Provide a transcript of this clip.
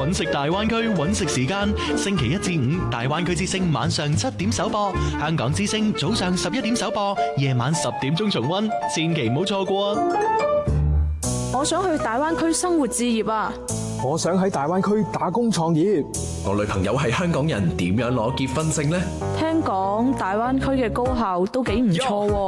揾食大灣區揾食時間，星期一至五大灣區之聲晚上7點首播，香港之聲早上11點首播，夜晚10點鐘重溫，千祈唔好錯過啊！ 我想去大灣區生活置業啊！ 我想喺大灣區打工創業。 我女朋友係香港人，點樣攞結婚證呢？ 聽講大灣區嘅高校都幾唔錯喎。